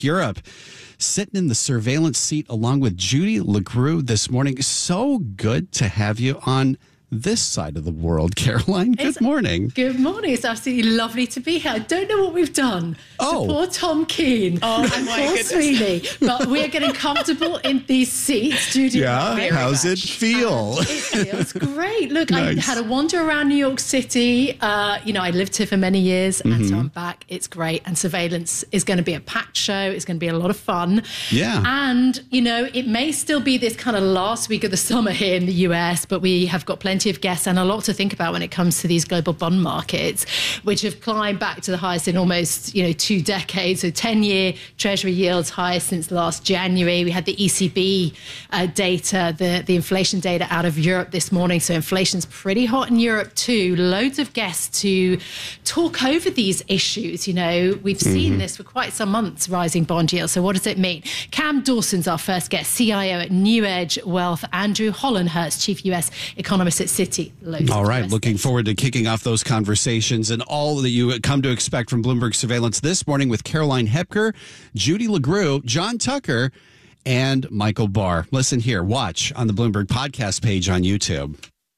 Europe, sitting in the surveillance seat along with Judy LeGroux this morning. So good to have you on this side of the world, Caroline. Good morning. Good morning. It's absolutely lovely to be here. I don't know what we've done to poor Tom Keane and poor Sweeney, but we're getting comfortable in these seats. Judy, how's it feel? It feels great. Look, nice. I had a wander around New York City. I lived here for many years, and so I'm back. It's great. And surveillance is going to be a packed show. It's going to be a lot of fun. Yeah. And, it may still be this kind of last week of the summer here in the US, but we have got plenty of guests and a lot to think about when it comes to these global bond markets, which have climbed back to the highest in almost 2 decades. So 10-year Treasury yields highest since last January. We had the ECB data, the inflation data out of Europe this morning. So inflation's pretty hot in Europe too. Loads of guests to talk over these issues. We've seen this for quite some months, rising bond yields. So what does it mean? Cam Dawson's our first guest, CIO at New Edge Wealth. Andrew Hollenhurst, Chief US Economist at Citi. All right. Looking forward to kicking off those conversations and all that you come to expect from Bloomberg Surveillance this morning with Caroline Hepker, Judy LeGroux, John Tucker, and Michael Barr. Listen here. Watch on the Bloomberg podcast page on YouTube.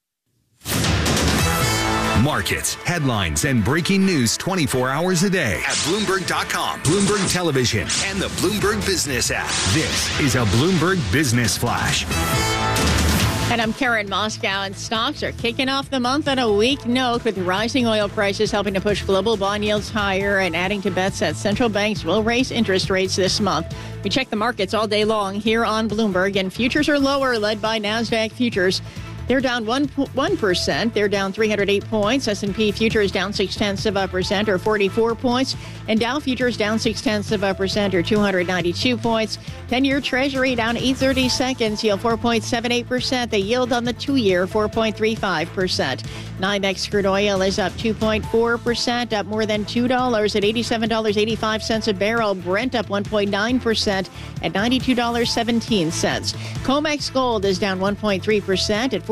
Markets, headlines, and breaking news 24 hours a day at Bloomberg.com, Bloomberg Television, and the Bloomberg Business app. This is a Bloomberg Business Flash. And I'm Karen Moscow, and stocks are kicking off the month on a weak note with rising oil prices helping to push global bond yields higher and adding to bets that central banks will raise interest rates this month. We check the markets all day long here on Bloomberg, and futures are lower, led by NASDAQ futures. They're down 1%. They're down 308 points. S&P futures down 0.6% or 44 points. And Dow futures down 0.6% or 292 points. 10-year Treasury down 8/32, yield 4.78%. The yield on the 2-year, 4.35%. NYMEX crude oil is up 2.4%, up more than $2 at $87.85 a barrel. Brent up 1.9% at $92.17. COMEX gold is down 1.3% at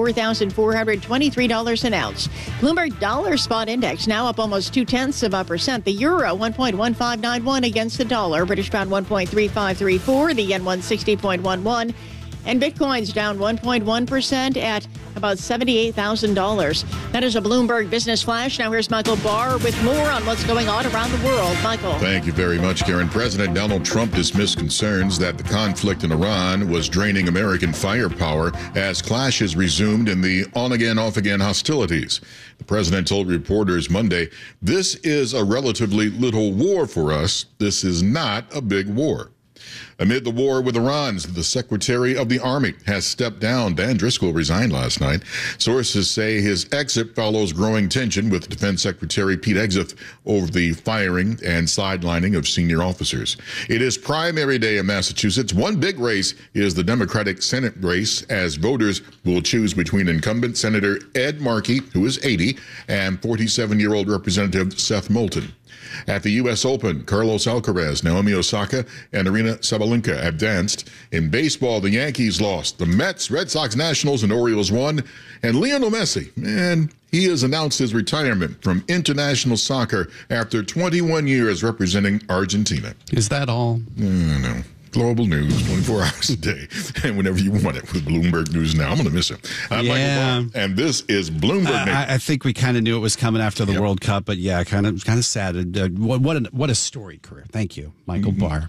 $4,423 an ounce. Bloomberg Dollar Spot Index now up almost 0.2%. The euro 1.1591 against the dollar. British pound 1.3534. The yen 160.11. And Bitcoin's down 1.1% at about $78,000. That is a Bloomberg Business Flash. Now here's Michael Barr with more on what's going on around the world. Michael. Thank you very much, Karen. President Donald Trump dismissed concerns that the conflict in Iran was draining American firepower as clashes resumed in the on-again, off-again hostilities. The president told reporters Monday, "This is a relatively little war for us. This is not a big war." Amid the war with Iran, the Secretary of the Army has stepped down. Dan Driscoll resigned last night. Sources say his exit follows growing tension with Defense Secretary Pete Hegseth over the firing and sidelining of senior officers. It is primary day in Massachusetts. One big race is the Democratic Senate race, as voters will choose between incumbent Senator Ed Markey, who is 80, and 47-year-old Representative Seth Moulton. At the U.S. Open, Carlos Alcaraz, Naomi Osaka, and Aryna Sabalenka advanced. In baseball, the Yankees lost. The Mets, Red Sox, Nationals, and Orioles won. And Lionel Messi, he has announced his retirement from international soccer after 21 years representing Argentina. Is that all? No. Global news, 24 hours a day, and whenever you want it with Bloomberg News Now. I'm going to miss him. I'm Michael Barr, and this is Bloomberg News. I think we kind of knew it was coming after the World Cup, but yeah, kind of sad. What a storied career. Thank you, Michael Barr.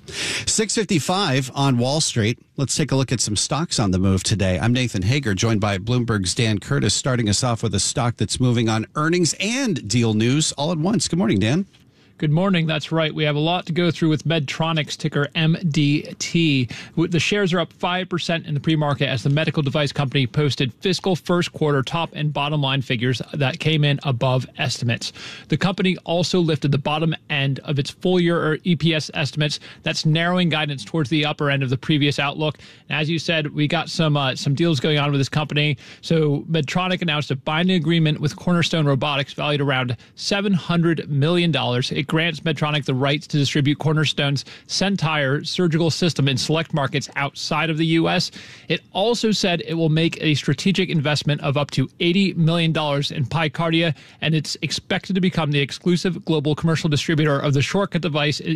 6:55 on Wall Street. Let's take a look at some stocks on the move today. I'm Nathan Hager, joined by Bloomberg's Dan Curtis, starting us off with a stock that's moving on earnings and deal news all at once. Good morning, Dan. Good morning. That's right. We have a lot to go through with Medtronic's ticker MDT. The shares are up 5% in the pre-market as the medical device company posted fiscal first quarter top and bottom line figures that came in above estimates. The company also lifted the bottom end of its full year EPS estimates. That's narrowing guidance towards the upper end of the previous outlook. And as you said, we got some deals going on with this company. So Medtronic announced a binding agreement with Cornerstone Robotics valued around $700 million. It grants Medtronic the rights to distribute Cornerstone's Centire surgical system in select markets outside of the U.S. It also said it will make a strategic investment of up to $80 million in PyCardia, and it's expected to become the exclusive global commercial distributor of the shortcut device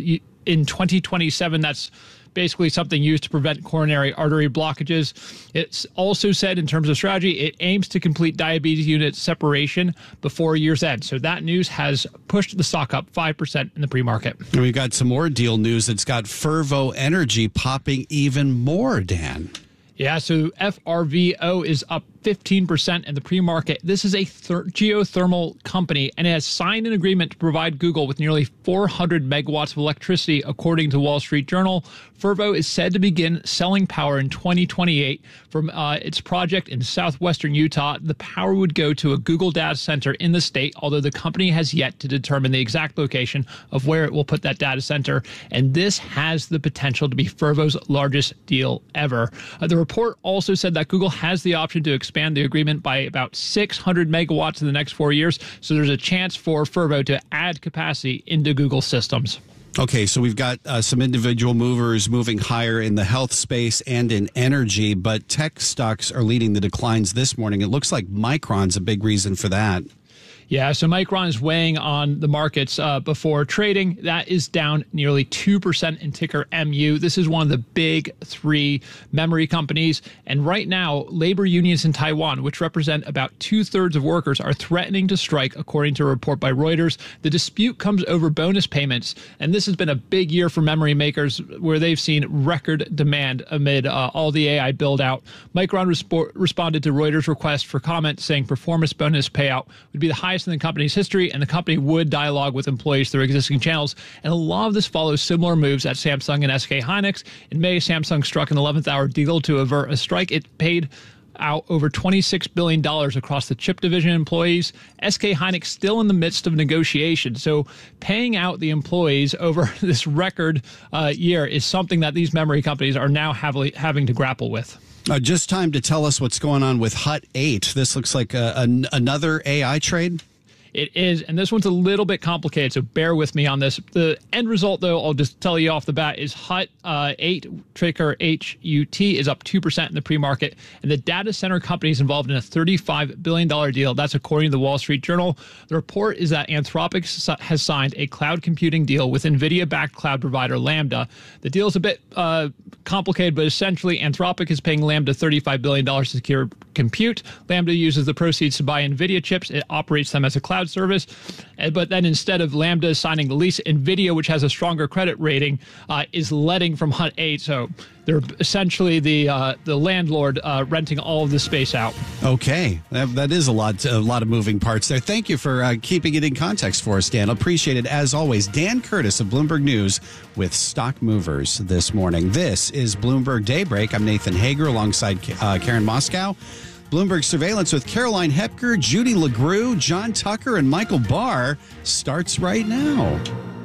in 2027. That's basically something used to prevent coronary artery blockages. It's also said in terms of strategy, it aims to complete diabetes unit separation before year's end. So that news has pushed the stock up 5% in the pre-market. And we've got some more deal news that's got Fervo Energy popping even more, Dan. Yeah, so FRVO is up 15% in the pre-market. This is a geothermal company, and it has signed an agreement to provide Google with nearly 400 megawatts of electricity, according to Wall Street Journal. Fervo is said to begin selling power in 2028 from its project in southwestern Utah. The power would go to a Google data center in the state, although the company has yet to determine the exact location of where it will put that data center. And this has the potential to be Fervo's largest deal ever. The report also said that Google has the option to expand the agreement by about 600 megawatts in the next 4 years. So there's a chance for Fervo to add capacity into Google systems. Okay, so we've got some individual movers moving higher in the health space and in energy, but tech stocks are leading the declines this morning. It looks like Micron's a big reason for that. Yeah, so Micron is weighing on the markets before trading. That is down nearly 2% in ticker MU. This is one of the big three memory companies. And right now, labor unions in Taiwan, which represent about 2/3 of workers, are threatening to strike, according to a report by Reuters. The dispute comes over bonus payments. And this has been a big year for memory makers, where they've seen record demand amid all the AI build out. Micron responded to Reuters' request for comment, saying performance bonus payout would be the highest in the company's history, and the company would dialogue with employees through existing channels. And a lot of this follows similar moves at Samsung and SK Hynix. In May, Samsung struck an 11th hour deal to avert a strike. It paid out over $26 billion across the chip division employees. SK Hynix still in the midst of negotiations. So paying out the employees over this record year is something that these memory companies are now having to grapple with. Just time to tell us what's going on with Hut 8. This looks like another AI trade. It is, and this one's a little bit complicated, so bear with me on this. The end result, though, I'll just tell you off the bat, is Hut 8, ticker HUT, is up 2% in the pre-market, and the data center company is involved in a $35 billion deal. That's according to the Wall Street Journal. The report is that Anthropic has signed a cloud computing deal with NVIDIA-backed cloud provider Lambda. The deal is a bit complicated, but essentially Anthropic is paying Lambda $35 billion to secure compute. Lambda uses the proceeds to buy NVIDIA chips. It operates them as a cloud service. But then instead of Lambda signing the lease, NVIDIA, which has a stronger credit rating, is letting from Hut 8. So they're essentially the landlord renting all of the space out. Okay. That is a lot of moving parts there. Thank you for keeping it in context for us, Dan. Appreciate it as always. Dan Curtis of Bloomberg News with Stock Movers this morning. This is Bloomberg Daybreak. I'm Nathan Hager alongside Karen Moscow. Bloomberg Surveillance with Caroline Hepker, Judy LaGrue, John Tucker, and Michael Barr starts right now.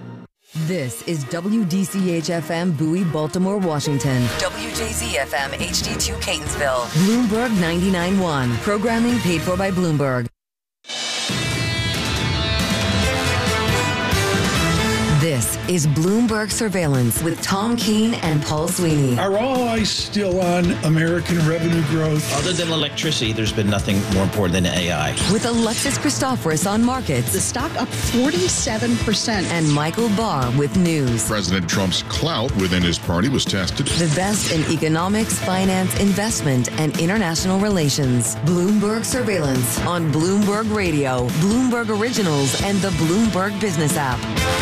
This is WDCH-FM Bowie, Baltimore, Washington. WJZ-FM HD2 Catonsville. Bloomberg 99.1. Programming paid for by Bloomberg. This is Bloomberg Surveillance with Tom Keene and Paul Sweeney. Are all eyes still on American revenue growth? Other than electricity, there's been nothing more important than AI. With Alexis Christoforous on markets. The stock up 47%. And Michael Barr with news. President Trump's clout within his party was tested. The best in economics, finance, investment, and international relations. Bloomberg Surveillance on Bloomberg Radio, Bloomberg Originals, and the Bloomberg Business app.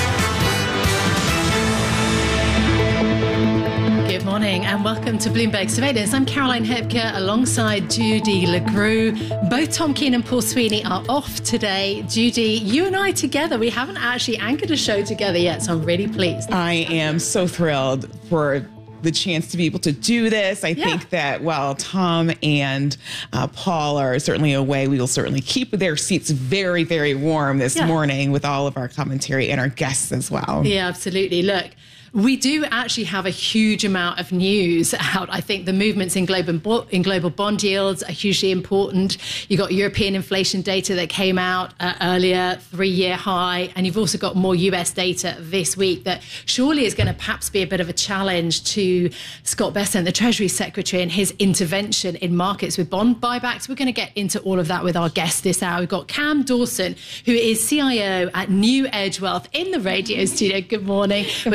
Good morning and welcome to Bloomberg Surveillance. I'm Caroline Hepker alongside Judy LaGrue. Both Tom Keene and Paul Sweeney are off today. Judy, you and I together, we haven't actually anchored a show together yet, so I'm really pleased. I am so thrilled for the chance to be able to do this. I think that while Tom and Paul are certainly away, we will certainly keep their seats very, very warm this morning with all of our commentary and our guests as well. Yeah, absolutely. Look, we do actually have a huge amount of news out. I think the movements in global bond yields are hugely important. You got European inflation data that came out earlier, 3-year high, and you've also got more US data this week that surely is going to perhaps be a bit of a challenge to Scott Bessent, the Treasury Secretary, and his intervention in markets with bond buybacks. We're going to get into all of that with our guest this hour. We've got Cam Dawson, who is CIO at New Edge Wealth in the radio studio. Good morning. We're going to be speaking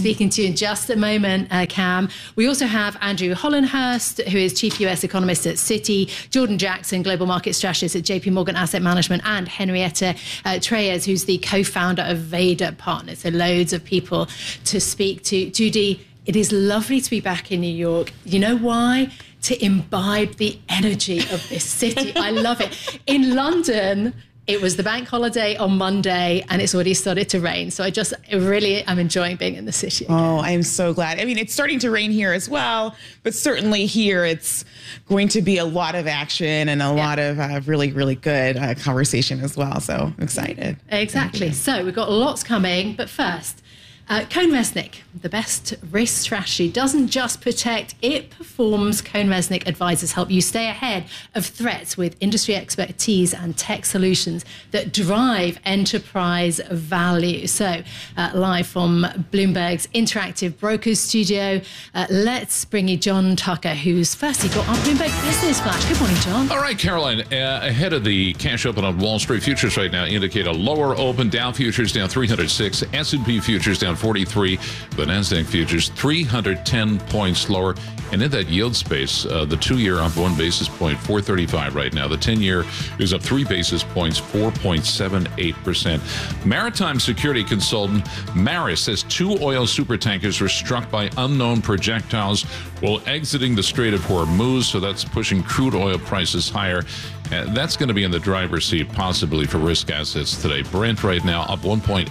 speaking to you in just a moment, Cam. We also have Andrew Hollenhurst, who is Chief US Economist at Citi, Jordan Jackson, Global Market Strategist at JP Morgan Asset Management, and Henrietta Treyes, who's the co-founder of Vader Partners. So loads of people to speak to. Judy, it is lovely to be back in New York. You know why? To imbibe the energy of this city. I love it. In London, it was the bank holiday on Monday and it's already started to rain. So I really am enjoying being in the city again. Oh, I'm so glad. I mean, it's starting to rain here as well, but certainly here it's going to be a lot of action and a lot of really, really good conversation as well. So I'm excited. Exactly. So we've got lots coming, but first, CohnReznick, the best risk strategy, doesn't just protect, it performs. CohnReznick advisors help you stay ahead of threats with industry expertise and tech solutions that drive enterprise value. So, live from Bloomberg's Interactive Brokers Studio, let's bring you John Tucker, who's firstly got our Bloomberg Business Flash. Good morning, John. All right, Caroline, ahead of the cash open on Wall Street, futures right now indicate a lower open. Dow futures down 306, S&P futures down 43, the NASDAQ futures 310 points lower. And in that yield space, the 2-year up 1 basis point, 435 right now. The 10-year is up 3 basis points, 4.78%. Maritime security consultant Maris says 2 oil supertankers were struck by unknown projectiles while exiting the Strait of Hormuz, so that's pushing crude oil prices higher. That's going to be in the driver's seat, possibly, for risk assets today. Brent right now up 1.8%,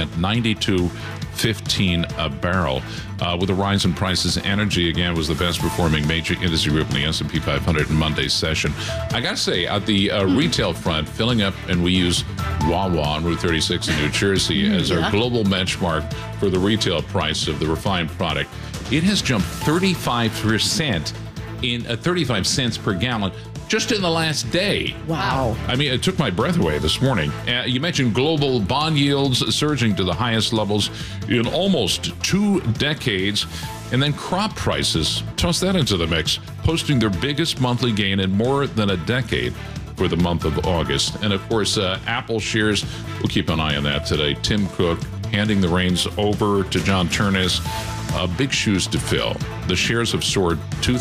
92.15 a barrel. With the rise in prices, energy again was the best performing major industry group in the S&P 500 in Monday's session. I got to say, at the retail front, filling up, and we use Wawa on Route 36 in New Jersey as our global benchmark for the retail price of the refined product. It has jumped 35% in 35 cents per gallon. Just in the last day. Wow. I mean, it took my breath away this morning. You mentioned global bond yields surging to the highest levels in almost 2 decades. And then crop prices, toss that into the mix, posting their biggest monthly gain in more than a decade for the month of August. And of course, Apple shares, we'll keep an eye on that today. Tim Cook handing the reins over to John Ternus. Big shoes to fill. The shares have soared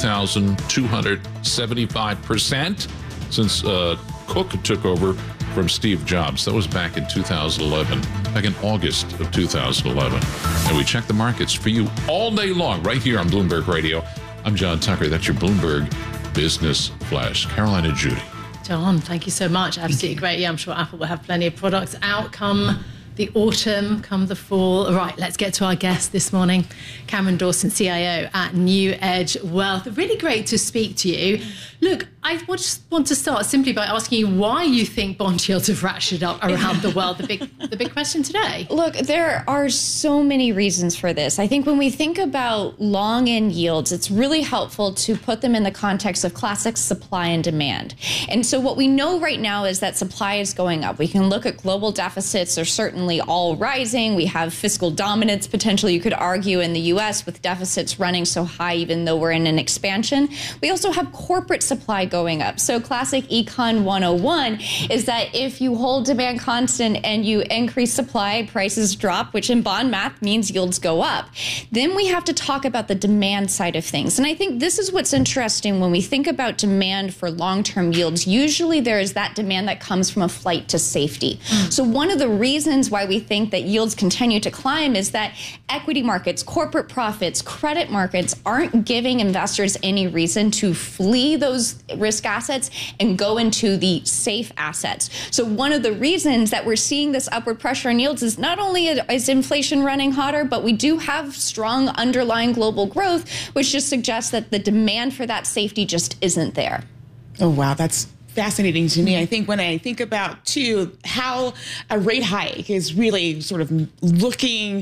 2,275% since Cook took over from Steve Jobs. That was back in 2011, back in August of 2011. And we check the markets for you all day long right here on Bloomberg Radio. I'm John Tucker. That's your Bloomberg Business Flash. Caroline and Judy. John, thank you so much. Absolutely great. Yeah, I'm sure Apple will have plenty of products out come the autumn, come the fall. All right, let's get to our guest this morning, Cameron Dawson, CIO at New Edge Wealth. Really great to speak to you. Look, I just want to start simply by asking you why you think bond yields have ratcheted up around the world. The big question today. Look, there are so many reasons for this. I think when we think about long end yields, it's really helpful to put them in the context of classic supply and demand. And so what we know right now is that supply is going up. We can look at global deficits. They're certainly all rising. We have fiscal dominance, potentially, you could argue, in the U.S. with deficits running so high, even though we're in an expansion. We also have corporate supply going up. So classic Econ 101 is that if you hold demand constant and you increase supply, prices drop, which in bond math means yields go up. Then we have to talk about the demand side of things. And I think this is what's interesting when we think about demand for long-term yields. Usually there is that demand that comes from a flight to safety. So one of the reasons why we think that yields continue to climb is that equity markets, corporate profits, credit markets aren't giving investors any reason to flee those risk assets and go into the safe assets. So one of the reasons that we're seeing this upward pressure on yields is not only is inflation running hotter, but we do have strong underlying global growth, which just suggests that the demand for that safety just isn't there. Oh, wow. That's fascinating to me. I think when I think about, too, how a rate hike is really sort of looking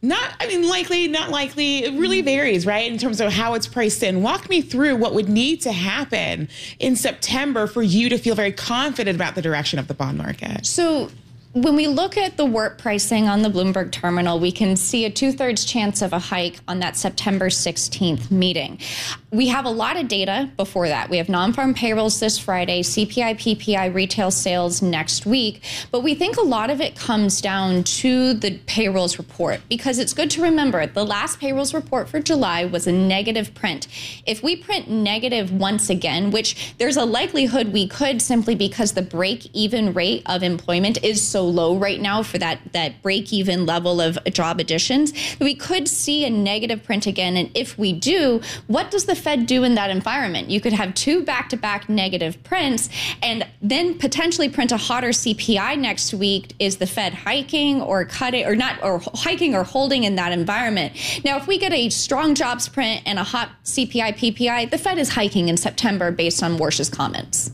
likely, not likely. It really varies, right, in terms of how it's priced in. Walk me through what would need to happen in September for you to feel very confident about the direction of the bond market. So when we look at the warp pricing on the Bloomberg terminal, we can see a 2/3 chance of a hike on that September 16th meeting. We have a lot of data before that. We have non-farm payrolls this Friday, CPI, PPI, retail sales next week. But we think a lot of it comes down to the payrolls report, because it's good to remember the last payrolls report for July was a negative print. If we print negative once again, which there's a likelihood we could, simply because the break-even rate of employment is so low right now for that break-even level of job additions, we could see a negative print again. And if we do, what does the Fed do in that environment? You could have 2 back-to-back negative prints and then potentially print a hotter CPI next week. Is the Fed hiking or cutting, or not, or hiking or holding in that environment? Now, if we get a strong jobs print and a hot CPI, PPI, the Fed is hiking in September based on Warsh's comments.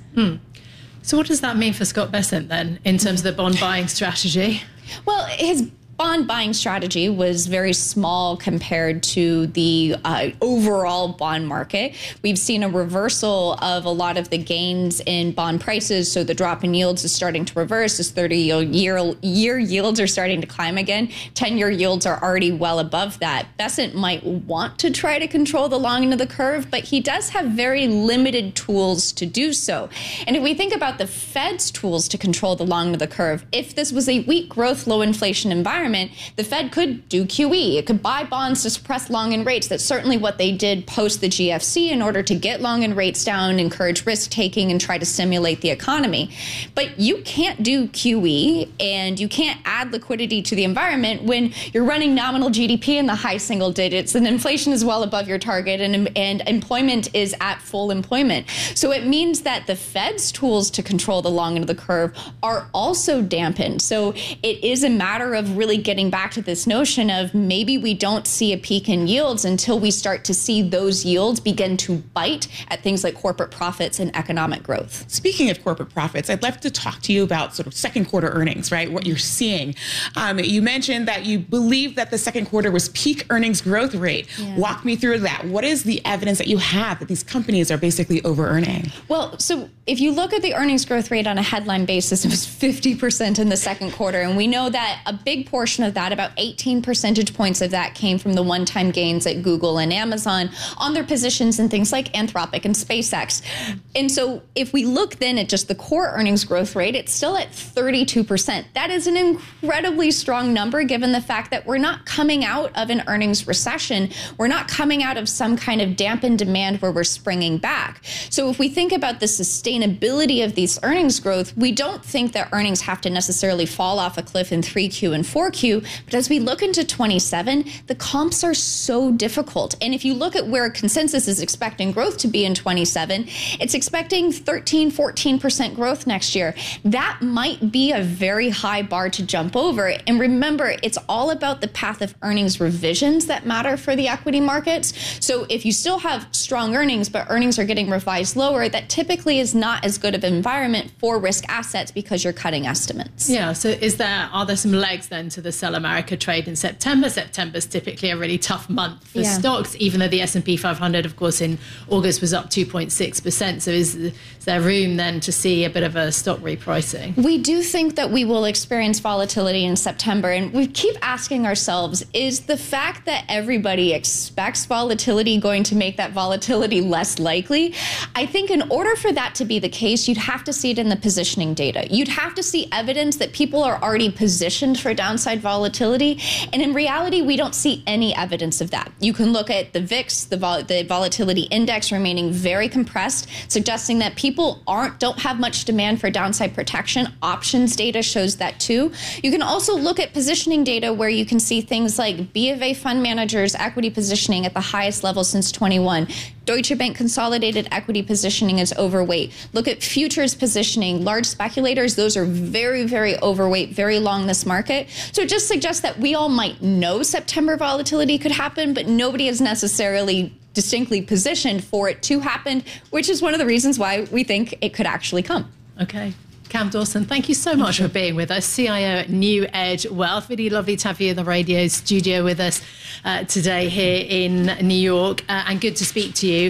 So what does that mean for Scott Bessent then in terms of the bond buying strategy? Well, his bond buying strategy was very small compared to the overall bond market. We've seen a reversal of a lot of the gains in bond prices. So the drop in yields is starting to reverse as 30-year yields are starting to climb again. 10-year yields are already well above that. Bessent might want to try to control the long end of the curve, but he does have very limited tools to do so. And if we think about the Fed's tools to control the long end of the curve, if this was a weak growth, low inflation environment, the Fed could do QE. It could buy bonds to suppress long-end rates. That's certainly what they did post the GFC in order to get long-end rates down, encourage risk-taking, and try to stimulate the economy. But you can't do QE, and you can't add liquidity to the environment when you're running nominal GDP in the high single digits, and inflation is well above your target, and employment is at full employment. So it means that the Fed's tools to control the long end of the curve are also dampened. So it is a matter of really getting back to this notion of maybe we don't see a peak in yields until we start to see those yields begin to bite at things like corporate profits and economic growth. Speaking of corporate profits, I'd love to talk to you about sort of second quarter earnings, right? What you're seeing. You mentioned that you believe that the second quarter was peak earnings growth rate. Yeah. Walk me through that. What is the evidence that you have that these companies are basically over-earning? Well, so if you look at the earnings growth rate on a headline basis, it was 50% in the second quarter. And we know that a big portion of that, about 18 percentage points of that, came from the one-time gains at Google and Amazon on their positions in things like Anthropic and SpaceX. And so if we look then at just the core earnings growth rate, it's still at 32%. That is an incredibly strong number given the fact that we're not coming out of an earnings recession. We're not coming out of some kind of dampened demand where we're springing back. So if we think about the sustainability of these earnings growth, we don't think that earnings have to necessarily fall off a cliff in 3Q and 4Q. But as we look into 27, the comps are so difficult. And if you look at where consensus is expecting growth to be in 27, it's expecting 13, 14% growth next year. That might be a very high bar to jump over. And remember, it's all about the path of earnings revisions that matter for the equity markets. So if you still have strong earnings, but earnings are getting revised lower, that typically is not as good of an environment for risk assets because you're cutting estimates. Yeah, so are there some legs then to the Sell America trade in September? September's typically a really tough month for stocks, even though the S&P 500, of course, in August was up 2.6%. So is there room then to see a bit of a stock repricing? We do think that we will experience volatility in September. And we keep asking ourselves, is the fact that everybody expects volatility going to make that volatility less likely? I think in order for that to be the case, you'd have to see it in the positioning data. You'd have to see evidence that people are already positioned for downside volatility. And in reality, we don't see any evidence of that. You can look at the VIX, the volatility index remaining very compressed, suggesting that people don't have much demand for downside protection. Options data shows that too. You can also look at positioning data where you can see things like B of A fund managers equity positioning at the highest level since 21. Deutsche Bank consolidated equity positioning is overweight. Look at futures positioning. Large speculators, those are very, very overweight, very long this market. So it just suggests that we all might know September volatility could happen, but nobody is necessarily distinctly positioned for it to happen, which is one of the reasons why we think it could actually come. Okay. Cam Dawson, thank you so much for being with us, CIO at New Edge Wealth. Really lovely to have you in the radio studio with us today here in New York, and good to speak to you.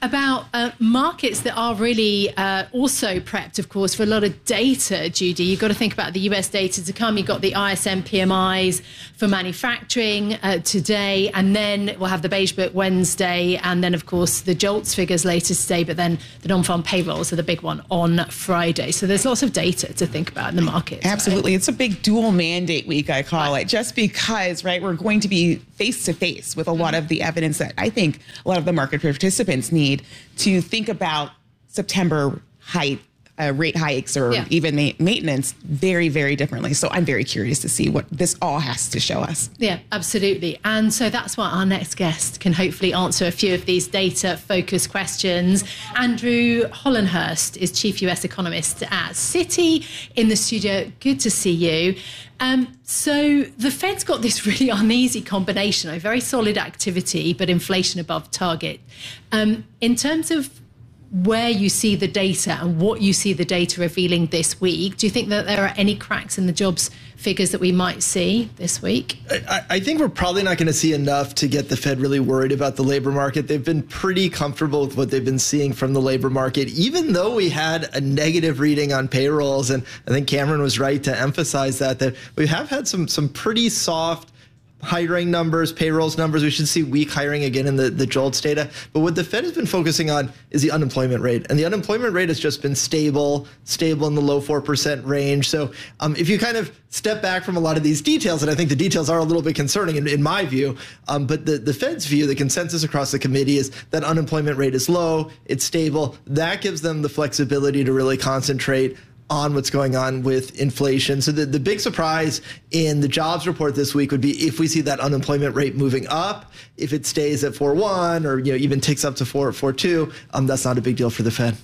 about markets that are really also prepped, of course, for a lot of data, Judy. You've got to think about the US data to come. You've got the ISM PMIs for manufacturing today, and then we'll have the Beige Book Wednesday, and then, of course, the JOLTS figures later today, but then the non-farm payrolls are the big one on Friday. So there's lots of data to think about in the market. Absolutely. Right? It's a big dual mandate week, I call it, just because, right, we're going to be face to face with a lot of the evidence that I think a lot of the market participants need to think about September rate hikes or even maintenance very, very differently. So I'm very curious to see what this all has to show us. Yeah, absolutely. And so that's why our next guest can hopefully answer a few of these data-focused questions. Andrew Hollenhurst is Chief US Economist at Citi in the studio. Good to see you. So the Fed's got this really uneasy combination of very solid activity, but inflation above target. In terms of where you see the data and what you see the data revealing this week, do you think that there are any cracks in the jobs figures that we might see this week? I think we're probably not going to see enough to get the Fed really worried about the labor market. They've been pretty comfortable with what they've been seeing from the labor market, even though we had a negative reading on payrolls. And I think Cameron was right to emphasize that we have had some pretty soft hiring numbers, payrolls numbers. We should see weak hiring again in the JOLTS data. But what the Fed has been focusing on is the unemployment rate. And the unemployment rate has just been stable in the low 4% range. So if you kind of step back from a lot of these details, and I think the details are a little bit concerning in my view, but the Fed's view, the consensus across the committee is that unemployment rate is low, it's stable. That gives them the flexibility to really concentrate on what's going on with inflation. So the big surprise in the jobs report this week would be if we see that unemployment rate moving up, if it stays at 4.1 or even ticks up to 4.2, that's not a big deal for the Fed.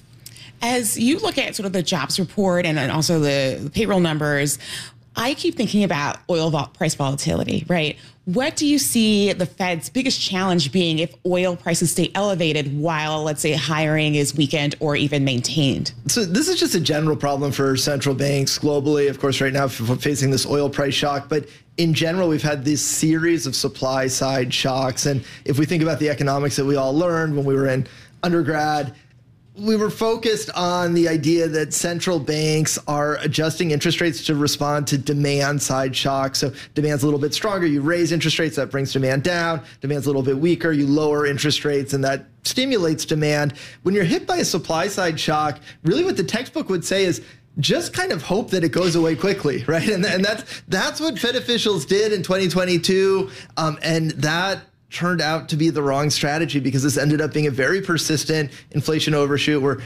As you look at sort of the jobs report and also the payroll numbers, I keep thinking about oil price volatility, right? What do you see the Fed's biggest challenge being if oil prices stay elevated while, let's say, hiring is weakened or even maintained? So this is just a general problem for central banks globally, of course, right now facing this oil price shock. But in general, we've had this series of supply side shocks. And if we think about the economics that we all learned when we were in undergrad, we were focused on the idea that central banks are adjusting interest rates to respond to demand side shocks. So demand's a little bit stronger. You raise interest rates, that brings demand down. Demand's a little bit weaker. You lower interest rates, and that stimulates demand. When you're hit by a supply side shock, really what the textbook would say is just kind of hope that it goes away quickly, right? And that's what Fed officials did in 2022, and that turned out to be the wrong strategy because this ended up being a very persistent inflation overshoot. We're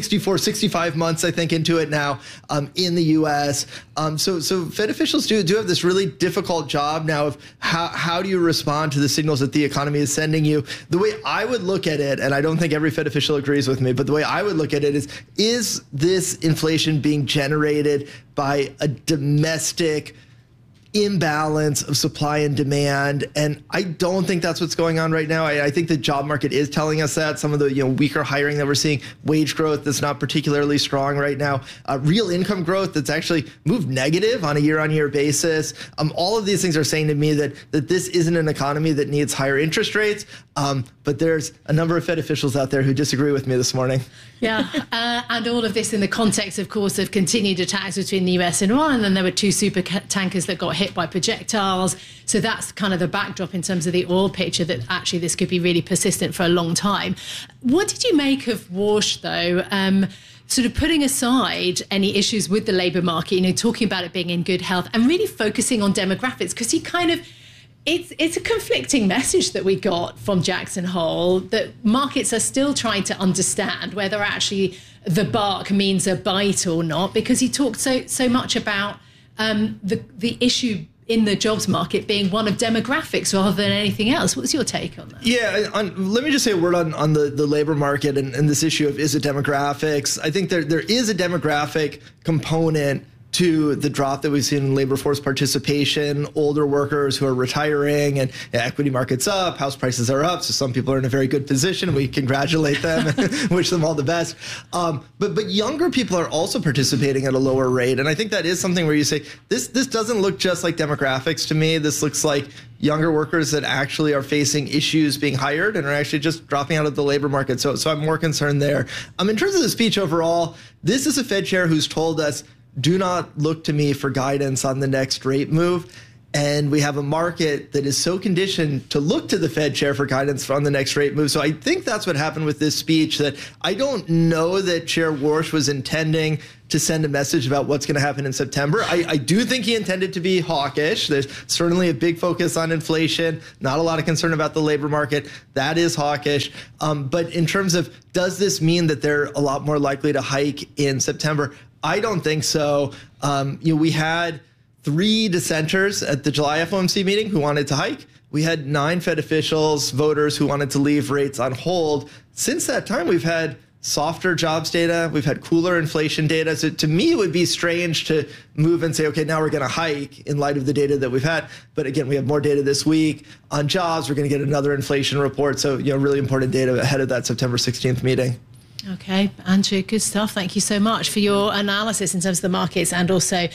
65 months, I think, into it now in the U.S. So Fed officials do have this really difficult job now of how do you respond to the signals that the economy is sending you. The way I would look at it, and I don't think every Fed official agrees with me, but the way I would look at it is this inflation being generated by a domestic imbalance of supply and demand? And I don't think that's what's going on right now. I think the job market is telling us that. Some of the weaker hiring that we're seeing, wage growth that's not particularly strong right now, real income growth that's actually moved negative on a year-on-year basis. All of these things are saying to me that this isn't an economy that needs higher interest rates. But there's a number of Fed officials out there who disagree with me this morning. Yeah, and all of this in the context, of course, of continued attacks between the US and Iran, and then there were 2 super tankers that got hit by projectiles. So that's kind of the backdrop in terms of the oil picture, that actually this could be really persistent for a long time. What did you make of Warsh, though? Sort of putting aside any issues with the labour market, talking about it being in good health and really focusing on demographics, because he kind of, it's a conflicting message that we got from Jackson Hole, that markets are still trying to understand whether actually the bark means a bite or not, because he talked so much about the issue in the jobs market being one of demographics rather than anything else. What's your take on that? Yeah, let me just say a word on the labor market and this issue of is it demographics. I think there is a demographic component to the drop that we've seen in labor force participation, older workers who are retiring, and equity markets up, house prices are up. So some people are in a very good position. We congratulate them and wish them all the best. But younger people are also participating at a lower rate. And I think that is something where you say, this doesn't look just like demographics to me. This looks like younger workers that actually are facing issues being hired and are actually just dropping out of the labor market. So I'm more concerned there. In terms of the speech overall, this is a Fed chair who's told us, do not look to me for guidance on the next rate move. And we have a market that is so conditioned to look to the Fed chair for guidance on the next rate move. So I think that's what happened with this speech, that I don't know that Chair Warsh was intending to send a message about what's going to happen in September. I do think he intended to be hawkish. There's certainly a big focus on inflation, not a lot of concern about the labor market. That is hawkish. But in terms of, does this mean that they're a lot more likely to hike in September? I don't think so. We had 3 dissenters at the July FOMC meeting who wanted to hike. We had 9 Fed officials, voters who wanted to leave rates on hold. Since that time, we've had softer jobs data. We've had cooler inflation data. So to me, it would be strange to move and say, okay, now we're going to hike in light of the data that we've had. But again, we have more data this week on jobs. We're going to get another inflation report. So, really important data ahead of that September 16th meeting. Okay, Andrew, good stuff. Thank you so much for your analysis in terms of the markets and also,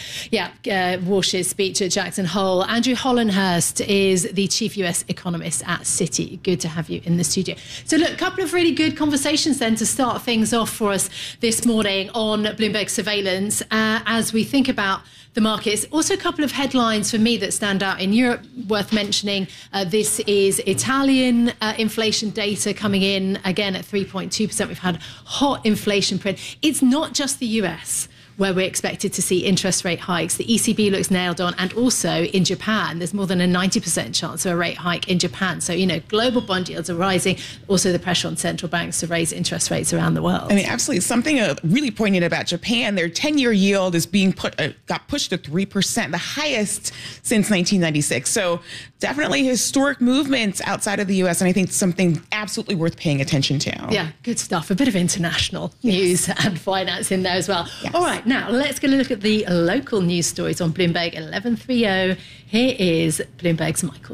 Warsh's speech at Jackson Hole. Andrew Hollenhurst is the chief US economist at Citi. Good to have you in the studio. So look, a couple of really good conversations then to start things off for us this morning on Bloomberg Surveillance as we think about the markets. Also a couple of headlines for me that stand out in Europe worth mentioning. This is Italian inflation data coming in again at 3.2%. We've had hot inflation print. It's not just the US where we're expected to see interest rate hikes. The ECB looks nailed on. And also in Japan, there's more than a 90% chance of a rate hike in Japan. So, global bond yields are rising. Also the pressure on central banks to raise interest rates around the world. Absolutely. Something really poignant about Japan, their 10-year yield is being got pushed to 3%, the highest since 1996. So definitely historic movements outside of the U.S. And I think something absolutely worth paying attention to. Yeah, good stuff. A bit of international news and finance in there as well. Yes. All right. Now, let's go look at the local news stories on Bloomberg 1130. Here is Bloomberg's Michael.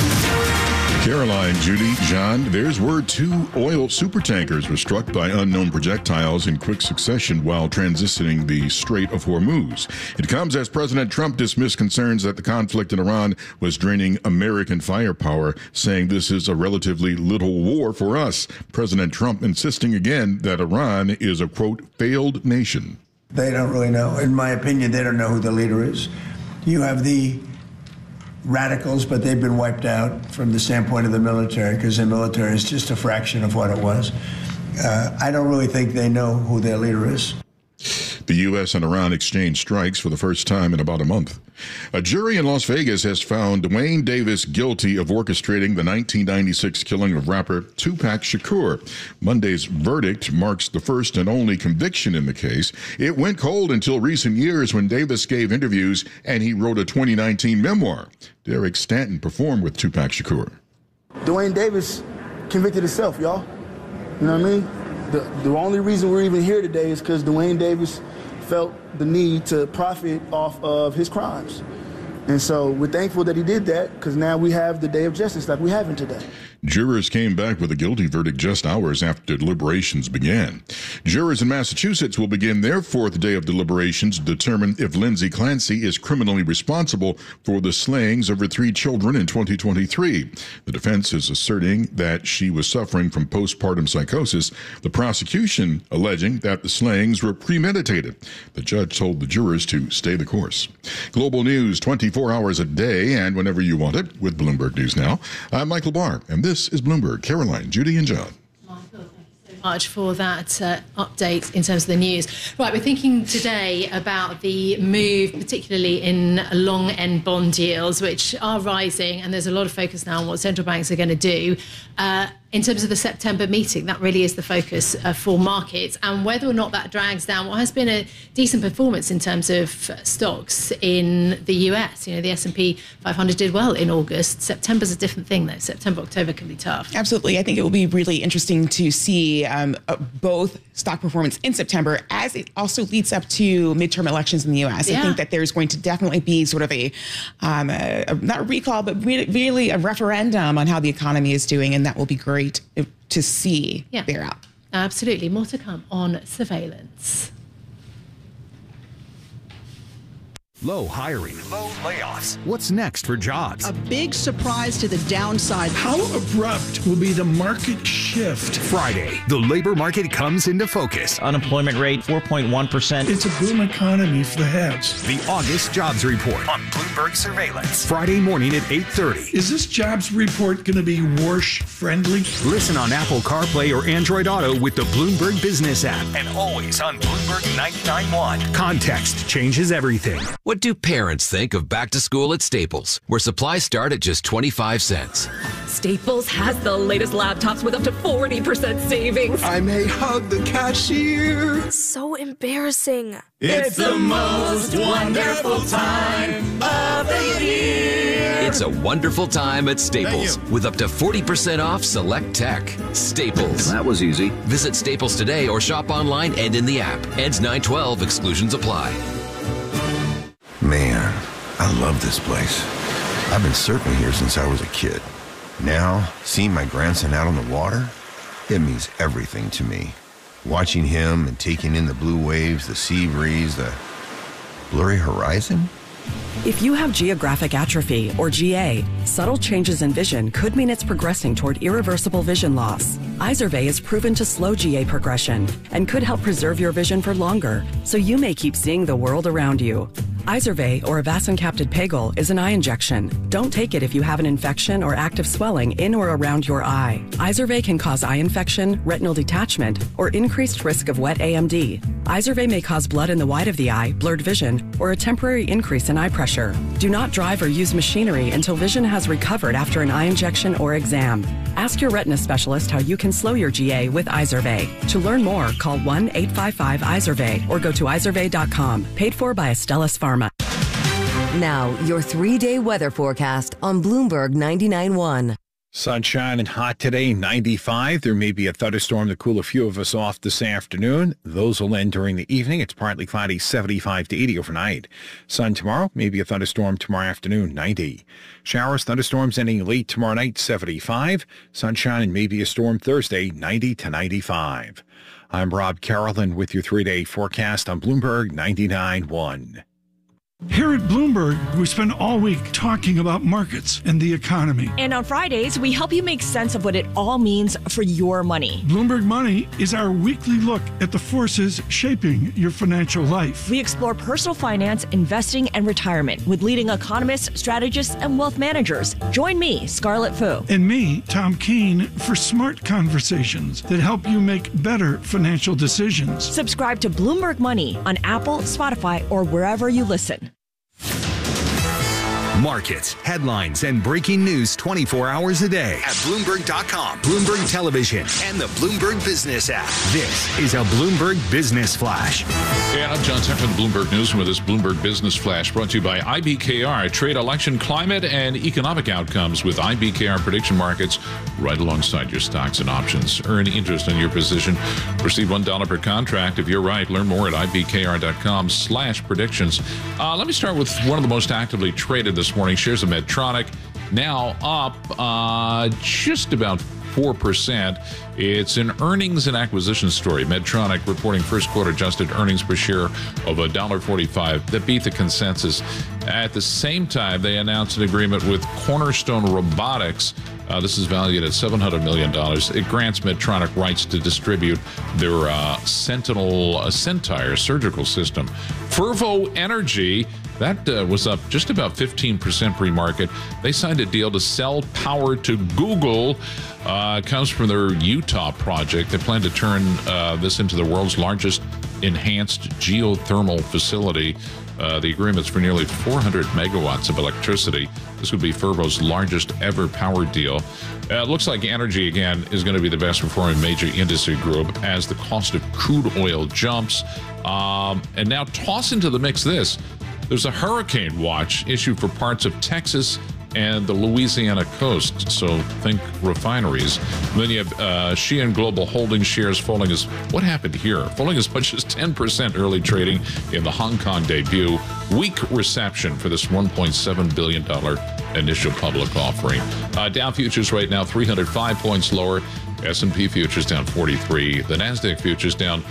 Caroline, Judy, John, there's word 2 oil supertankers were struck by unknown projectiles in quick succession while transitioning the Strait of Hormuz. It comes as President Trump dismissed concerns that the conflict in Iran was draining American firepower, saying this is a relatively little war for us. President Trump insisting again that Iran is a, quote, failed nation. They don't really know. In my opinion, they don't know who the leader is. You have the radicals, but they've been wiped out from the standpoint of the military because the military is just a fraction of what it was. I don't really think they know who their leader is. The U.S. and Iran exchanged strikes for the first time in about a month. A jury in Las Vegas has found Duane Davis guilty of orchestrating the 1996 killing of rapper Tupac Shakur. Monday's verdict marks the first and only conviction in the case. It went cold until recent years when Davis gave interviews and he wrote a 2019 memoir. Derek Stanton performed with Tupac Shakur. Duane Davis convicted himself, y'all. You know what I mean? The only reason we're even here today is because Duane Davis felt the need to profit off of his crimes. And so we're thankful that he did that because now we have the day of justice like we haven't today. Jurors came back with a guilty verdict just hours after deliberations began. Jurors in Massachusetts will begin their 4th day of deliberations to determine if Lindsay Clancy is criminally responsible for the slayings of her 3 children in 2023. The defense is asserting that she was suffering from postpartum psychosis, the prosecution alleging that the slayings were premeditated. The judge told the jurors to stay the course. Global news 24 hours a day and whenever you want it with Bloomberg News Now. I'm Michael Barr, and this is Bloomberg. Caroline, Judy, and John. Michael, thank you so much for that update in terms of the news. Right, we're thinking today about the move, particularly in long end bond yields, which are rising, and there's a lot of focus now on what central banks are going to do. in terms of the September meeting, that really is the focus for markets, and whether or not that drags down what has been a decent performance in terms of stocks in the US. You know, the S&P 500 did well in August. September's a different thing, though. September, October can be tough. Absolutely. I think it will be really interesting to see both stock performance in September as it also leads up to midterm elections in the US. I think that there's going to definitely be sort of a not a recall, but really a referendum on how the economy is doing, and that will be great to see bear out. Absolutely. More to come on surveillance. Low hiring. Low layoffs. What's next for jobs? A big surprise to the downside. How abrupt will be the market shift? Friday, the labor market comes into focus. Unemployment rate, 4.1%. It's a boom economy for the haves. The August Jobs Report on Bloomberg Surveillance. Friday morning at 8:30. Is this jobs report going to be Warsh friendly? Listen on Apple CarPlay or Android Auto with the Bloomberg Business app. And always on Bloomberg 99.1. Context changes everything. What do parents think of back to school at Staples, where supplies start at just 25 cents? Staples has the latest laptops with up to 40% savings. I may hug the cashier. So embarrassing. It's the most wonderful time of the year. It's a wonderful time at Staples with up to 40% off select tech. Staples. That was easy. Visit Staples today or shop online and in the app. Ends 9/12. Exclusions apply. Man, I love this place. I've been surfing here since I was a kid. Now, seeing my grandson out on the water, it means everything to me. Watching him and taking in the blue waves, the sea breeze, the blurry horizon. If you have geographic atrophy, or GA, subtle changes in vision could mean it's progressing toward irreversible vision loss. Izervay is proven to slow GA progression and could help preserve your vision for longer, so you may keep seeing the world around you. Izervay, or avacincaptad pegol, is an eye injection. Don't take it if you have an infection or active swelling in or around your eye. Izervay can cause eye infection, retinal detachment, or increased risk of wet AMD. Izervay may cause blood in the white of the eye, blurred vision, or a temporary increase in eye pressure. Do not drive or use machinery until vision has recovered after an eye injection or exam. Ask your retina specialist how you can slow your GA with Izervay. To learn more, call 1-855-IZERVAY or go to izervay.com. Paid for by Astellas Pharma. Now, your 3-day weather forecast on Bloomberg 99.1. Sunshine and hot today, 95. There may be a thunderstorm to cool a few of us off this afternoon. Those will end during the evening. It's partly cloudy, 75 to 80 overnight. Sun tomorrow, maybe a thunderstorm tomorrow afternoon, 90. Showers, thunderstorms ending late tomorrow night, 75. Sunshine and maybe a storm Thursday, 90 to 95. I'm Rob Carolyn with your 3-day forecast on Bloomberg 99.1. Here at Bloomberg, we spend all week talking about markets and the economy. And on Fridays, we help you make sense of what it all means for your money. Bloomberg Money is our weekly look at the forces shaping your financial life. We explore personal finance, investing, and retirement with leading economists, strategists, and wealth managers. Join me, Scarlett Fu. And me, Tom Keene, for smart conversations that help you make better financial decisions. Subscribe to Bloomberg Money on Apple, Spotify, or wherever you listen. Markets, headlines, and breaking news 24 hours a day at Bloomberg.com, Bloomberg Television, and the Bloomberg Business app. This is a Bloomberg Business Flash. And I'm John Tucker, Bloomberg News, with this Bloomberg Business Flash brought to you by IBKR. Trade, election, climate, and economic outcomes with IBKR prediction markets right alongside your stocks and options. Earn interest in your position. Receive $1 per contract if you're right. Learn more at IBKR.com/predictions. Let me start with one of the most actively traded this morning. Shares of Medtronic now up just about 4%. It's an earnings and acquisition story. Medtronic reporting first quarter adjusted earnings per share of $1.45 that beat the consensus. At the same time, they announced an agreement with Cornerstone Robotics. This is valued at $700 million. It grants Medtronic rights to distribute their Centaur surgical system. Fervo Energy, that was up just about 15% pre-market. They signed a deal to sell power to Google. It comes from their Utah project. They plan to turn this into the world's largest enhanced geothermal facility. The agreement's for nearly 400 megawatts of electricity. This would be Fervo's largest ever power deal. It looks like energy, again, is going to be the best performing major industry group as the cost of crude oil jumps. And now toss into the mix this. There's a hurricane watch issued for parts of Texas and the Louisiana coast, so think refineries. And then you have Shein Global Holdings shares falling as, what happened here? Falling as much as 10% early trading in the Hong Kong debut. Weak reception for this $1.7 billion initial public offering. Dow futures right now 305 points lower. S&P futures down 43. The NASDAQ futures down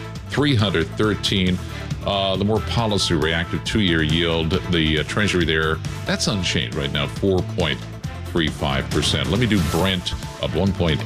313. The more policy reactive 2-year yield, the Treasury there, that's unchanged right now, 4.35%. Let me do Brent up 1.8%,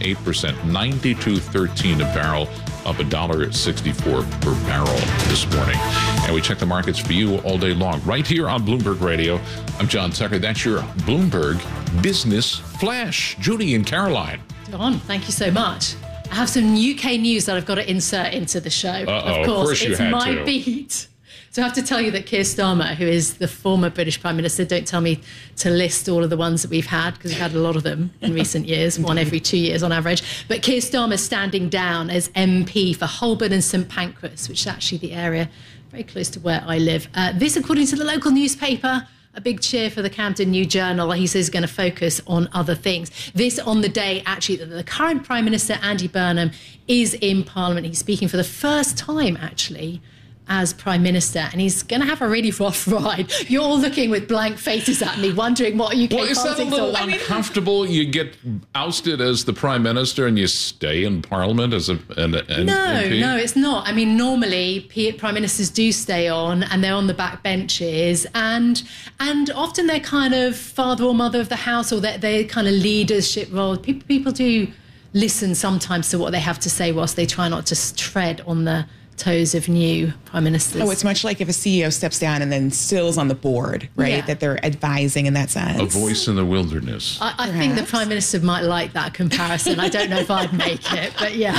92.13 a barrel, up $1.64 per barrel this morning. And we check the markets for you all day long, right here on Bloomberg Radio. I'm John Tucker. That's your Bloomberg Business Flash. Judy and Caroline. Don, thank you so much. I have some UK news that I've got to insert into the show. Of course it's my beat. So I have to tell you that Keir Starmer, who is the former British Prime Minister, don't tell me to list all of the ones that we've had, because we've had a lot of them in recent years, one every 2 years on average. But Keir Starmer standing down as MP for Holborn and St Pancras, which is actually the area very close to where I live. This, according to the local newspaper, a big cheer for the Camden New Journal. He says he's going to focus on other things. This on the day, actually, that the current Prime Minister, Andy Burnham, is in Parliament. He's speaking for the first time, actually, as Prime Minister, and he's going to have a really rough ride. You're all looking with blank faces at me, wondering what UK Well, is that a little uncomfortable? You get ousted as the Prime Minister and you stay in Parliament as an MP? No, it's not. I mean, normally Prime Ministers do stay on and they're on the back benches, and often they're kind of father or mother of the house, or they're kind of leadership roles. People do listen sometimes to what they have to say whilst they try not to tread on the toes of new prime ministers. Oh, it's much like if a CEO steps down and then still's on the board, right? Yeah. That they're advising in that sense. A voice in the wilderness. I think the Prime Minister might like that comparison. I don't know if I'd make it, but yeah.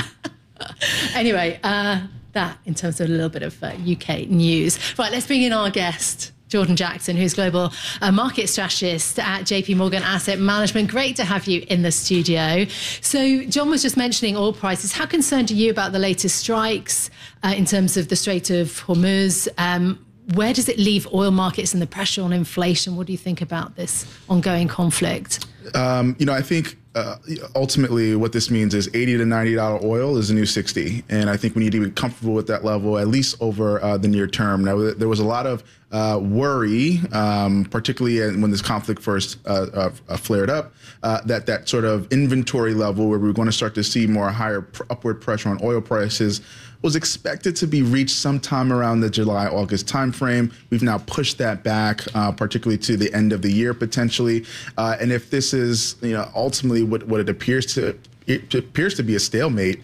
Anyway, that in terms of a little bit of UK news. Right, let's bring in our guest, Jordan Jackson, who's global market strategist at JP Morgan Asset Management. Great to have you in the studio. So John was just mentioning oil prices. How concerned are you about the latest strikes in terms of the Strait of Hormuz? Where does it leave oil markets and the pressure on inflation? What do you think about this ongoing conflict? I think ultimately what this means is $80 to $90 oil is the new 60. And I think we need to be comfortable with that level, at least over the near term. Now, there was a lot of worry, particularly when this conflict first flared up, that sort of inventory level where we were going to start to see more higher upward pressure on oil prices was expected to be reached sometime around the July-August timeframe. We've now pushed that back, particularly to the end of the year potentially. And if this is, ultimately what it appears to be a stalemate.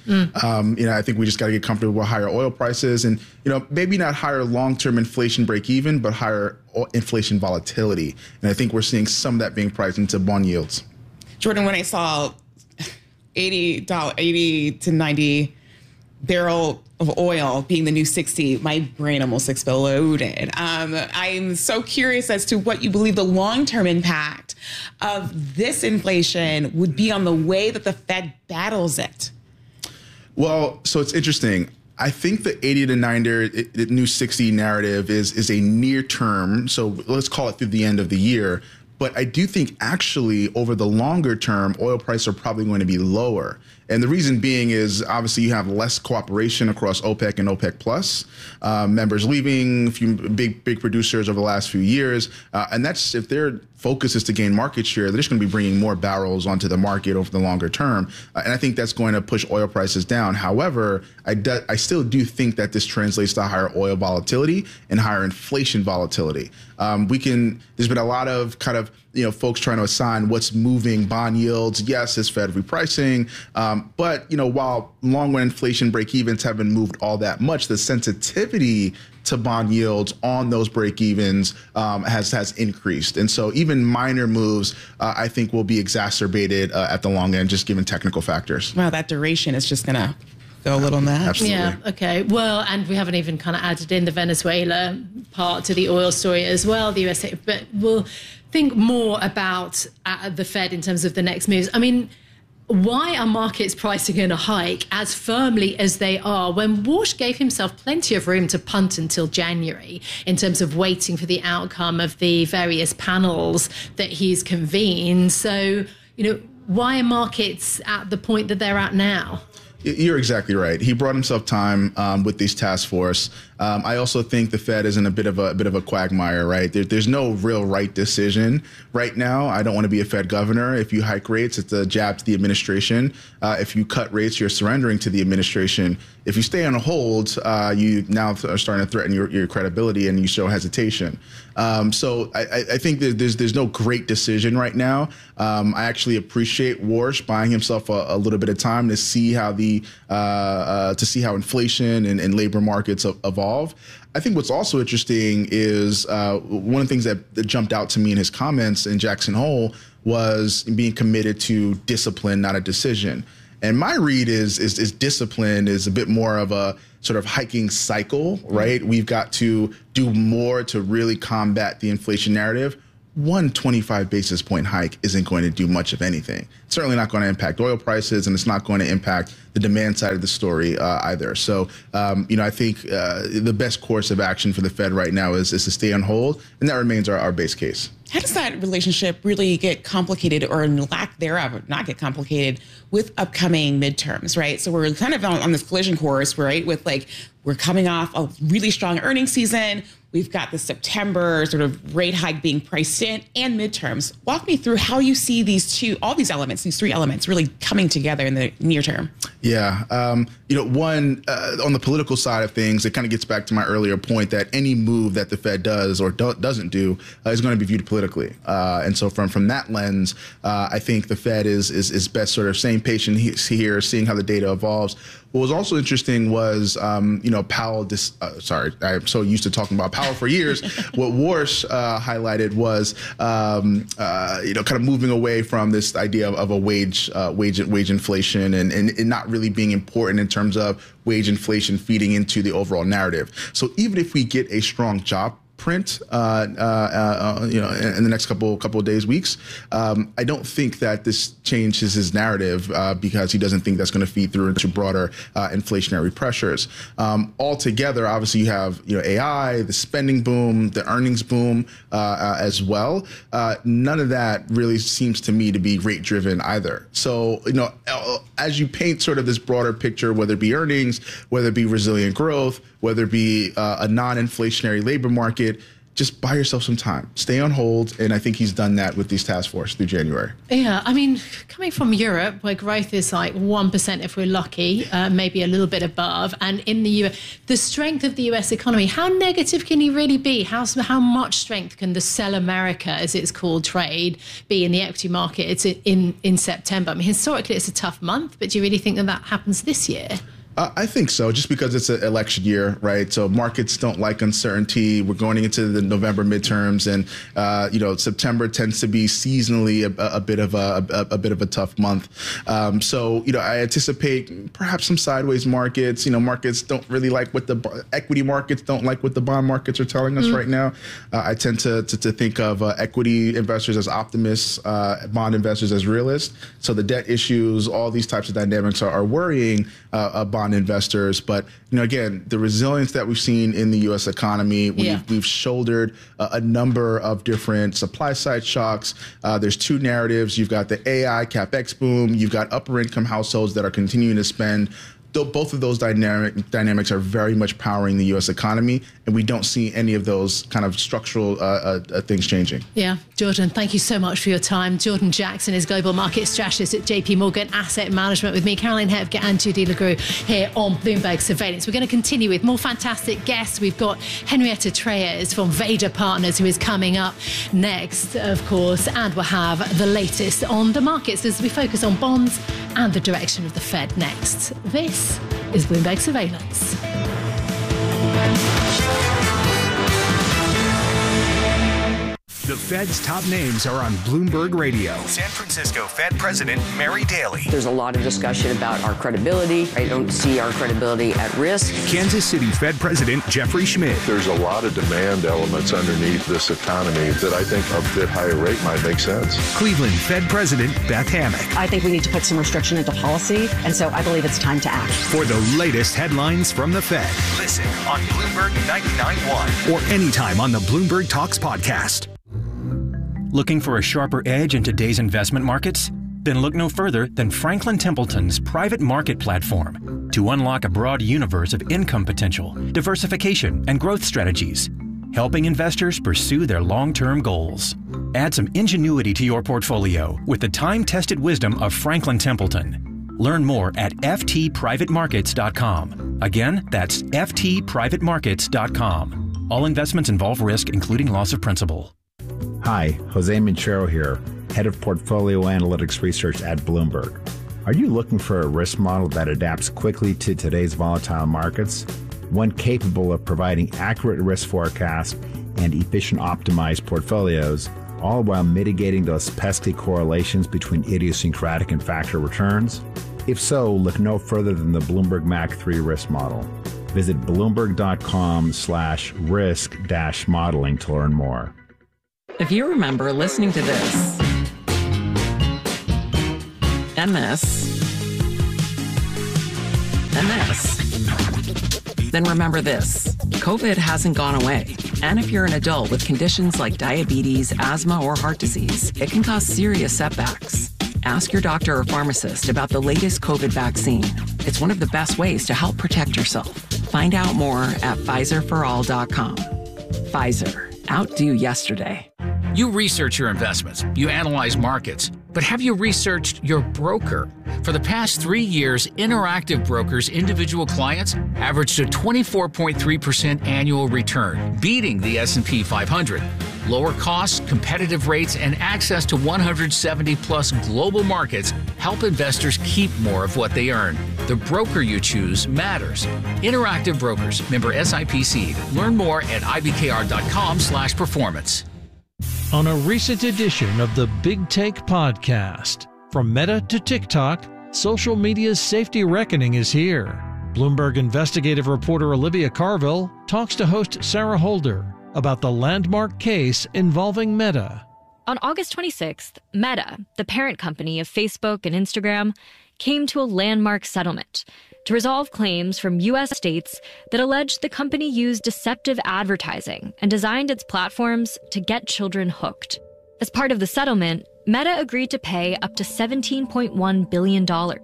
I think we just got to get comfortable with higher oil prices and, maybe not higher long-term inflation break even, but higher inflation volatility. And I think we're seeing some of that being priced into bond yields. Jordan, when I saw $80 to 90 barrel of oil being the new 60, my brain almost exploded. I'm so curious as to what you believe the long-term impact of this inflation would be on the way that the Fed battles it. Well, so it's interesting. I think the 80 to 90, the new 60 narrative is a near term. So let's call it through the end of the year. But I do think actually over the longer term, oil prices are probably going to be lower. And the reason being is obviously you have less cooperation across OPEC and OPEC Plus, members leaving, a few big producers over the last few years. And that's, if their focus is to gain market share, they're just going to be bringing more barrels onto the market over the longer term. And I think that's going to push oil prices down. However, I still do think that this translates to higher oil volatility and higher inflation volatility. There's been a lot of kind of, folks trying to assign what's moving bond yields. Yes, it's Fed repricing. But, while long-run inflation break-evens haven't moved all that much, the sensitivity to bond yields on those break-evens has increased. And so even minor moves, I think, will be exacerbated at the long end, just given technical factors. Wow, that duration is just going to go a little nuts. Absolutely. Yeah, okay. Well, and we haven't even kind of added in the Venezuela part to the oil story as well, the USA. But we'll think more about the Fed in terms of the next moves. I mean, why are markets pricing in a hike as firmly as they are when Walsh gave himself plenty of room to punt until January in terms of waiting for the outcome of the various panels that he's convened? So, why are markets at the point that they're at now? You're exactly right. He brought himself time with these task force. I also think the Fed is in a bit of a quagmire, right? There's no real right decision right now. I don't want to be a Fed governor. If you hike rates, it's a jab to the administration. If you cut rates, you're surrendering to the administration. If you stay on a hold, you now are starting to threaten your credibility and you show hesitation. So I think there's no great decision right now. I actually appreciate Walsh buying himself a little bit of time to see how inflation and labor markets evolve. I think what's also interesting is one of the things that jumped out to me in his comments in Jackson Hole was being committed to discipline, not a decision. And my read is discipline is a bit more of a sort of hiking cycle, right? We've got to do more to really combat the inflation narrative. One 25 basis point hike isn't going to do much of anything. It's certainly not going to impact oil prices, and it's not going to impact the demand side of the story either. So, I think the best course of action for the Fed right now is to stay on hold, and that remains our base case. How does that relationship really get complicated, or in lack thereof, not get complicated with upcoming midterms, right? So we're kind of on this collision course, right? With we're coming off a really strong earnings season. We've got the September sort of rate hike being priced in and midterms. Walk me through how you see these three elements really coming together in the near term. Yeah. One, on the political side of things, it kind of gets back to my earlier point that any move that the Fed does or doesn't do is going to be viewed politically. And so from that lens, I think the Fed is best sort of staying patient here, seeing how the data evolves. What was also interesting was, Powell, I'm so used to talking about Powell for years. What Walsh highlighted was, kind of moving away from this idea of a wage inflation and not really being important in terms of wage inflation feeding into the overall narrative. So even if we get a strong job print, in the next couple of days, weeks, I don't think that this changes his narrative because he doesn't think that's going to feed through into broader inflationary pressures. Altogether, obviously, you have AI, the spending boom, the earnings boom as well. None of that really seems to me to be rate driven either. So as you paint sort of this broader picture, whether it be earnings, whether it be resilient growth, whether it be a non-inflationary labor market, just buy yourself some time. Stay on hold, and I think he's done that with these task force through January. Yeah, I mean, coming from Europe, where growth is like 1% if we're lucky, maybe a little bit above, and in the US, the strength of the US economy, how negative can he really be? How much strength can the Sell America, as it's called, trade be in the equity market? It's in September. I mean, historically, it's a tough month, but do you really think that happens this year? I think so, just because it's an election year, right? So markets don't like uncertainty. We're going into the November midterms, and September tends to be seasonally a bit of a tough month. So I anticipate perhaps some sideways markets. Markets don't really like what the equity markets don't like what the bond markets are telling us right now. I tend to think of equity investors as optimists, bond investors as realists. So the debt issues, all these types of dynamics are worrying bond investors. But again, the resilience that we've seen in the U.S. economy, we've shouldered a number of different supply side shocks. There's two narratives. You've got the AI CapEx boom. You've got upper income households that are continuing to spend. Both of those dynamics are very much powering the U.S. economy, and we don't see any of those kind of structural things changing. Yeah, Jordan, thank you so much for your time. Jordan Jackson is Global Market Strategist at JP Morgan Asset Management with me, Caroline Hepke and Judy LeGroux here on Bloomberg Surveillance. We're going to continue with more fantastic guests. We've got Henrietta Treyes from Vader Partners, who is coming up next, of course, and we'll have the latest on the markets as we focus on bonds and the direction of the Fed next. This is Bloomberg Surveillance. The Fed's top names are on Bloomberg Radio. San Francisco Fed President Mary Daly. There's a lot of discussion about our credibility. I don't see our credibility at risk. Kansas City Fed President Jeffrey Schmidt. There's a lot of demand elements underneath this economy that I think a bit higher rate might make sense. Cleveland Fed President Beth Hammack. I think we need to put some restriction into policy, and so I believe it's time to act. For the latest headlines from the Fed. Listen on Bloomberg 99.1. Or anytime on the Bloomberg Talks podcast. Looking for a sharper edge in today's investment markets? Then look no further than Franklin Templeton's private market platform to unlock a broad universe of income potential, diversification, and growth strategies, helping investors pursue their long-term goals. Add some ingenuity to your portfolio with the time-tested wisdom of Franklin Templeton. Learn more at ftprivatemarkets.com. Again, that's ftprivatemarkets.com. All investments involve risk, including loss of principal. Hi, Jose Minchero here, Head of Portfolio Analytics Research at Bloomberg. Are you looking for a risk model that adapts quickly to today's volatile markets? One capable of providing accurate risk forecasts and efficient optimized portfolios, all while mitigating those pesky correlations between idiosyncratic and factor returns? If so, look no further than the Bloomberg MAC 3 risk model. Visit bloomberg.com/risk-modeling to learn more. If you remember listening to this, and this, and this, then remember this. COVID hasn't gone away. And if you're an adult with conditions like diabetes, asthma, or heart disease, it can cause serious setbacks. Ask your doctor or pharmacist about the latest COVID vaccine. It's one of the best ways to help protect yourself. Find out more at PfizerForAll.com. Pfizer. Outdo yesterday. You research your investments, you analyze markets, but have you researched your broker? For the past 3 years, Interactive Brokers' individual clients averaged a 24.3% annual return, beating the S&P 500. Lower costs, competitive rates, and access to 170-plus global markets help investors keep more of what they earn. The broker you choose matters. Interactive Brokers, member SIPC. Learn more at ibkr.com/performance. On a recent edition of the Big Take podcast, from Meta to TikTok, social media's safety reckoning is here. Bloomberg investigative reporter Olivia Carville talks to host Sarah Holder about the landmark case involving Meta. On August 26th, Meta, the parent company of Facebook and Instagram, came to a landmark settlement to resolve claims from U.S. states that alleged the company used deceptive advertising and designed its platforms to get children hooked. As part of the settlement, Meta agreed to pay up to $17.1 billion